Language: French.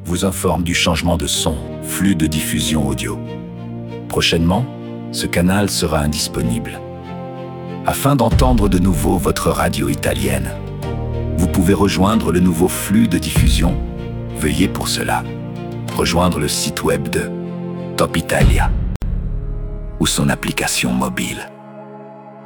vous informe du changement de son, flux de diffusion audio. Prochainement, ce canal sera indisponible. Afin d'entendre de nouveau votre radio italienne, vous pouvez rejoindre le nouveau flux de diffusion. Veuillez pour cela rejoindre le site web de Top Italia ou son application mobile.